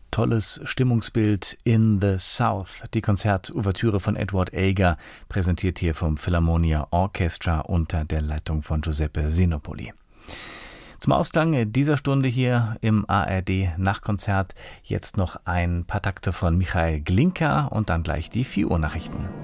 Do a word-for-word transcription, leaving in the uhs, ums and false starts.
tolles Stimmungsbild in the South. Die Konzertouvertüre von Edward Elgar, präsentiert hier vom Philharmonia Orchestra unter der Leitung von Giuseppe Sinopoli. Zum Ausklang dieser Stunde hier im A R D-Nachtkonzert jetzt noch ein paar Takte von Michael Glinka und dann gleich die vier Uhr Nachrichten.